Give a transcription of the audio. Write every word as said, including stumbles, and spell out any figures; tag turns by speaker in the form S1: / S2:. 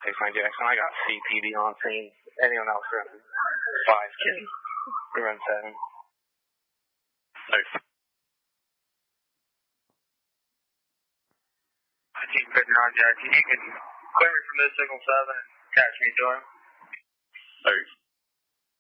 S1: six nine Jackson. I got C P D on scene. Anyone else run five can run seven.
S2: Thanks.
S3: I keep putting on Jackson. You can clear me from this signal seven and catch me to him.
S2: Thanks.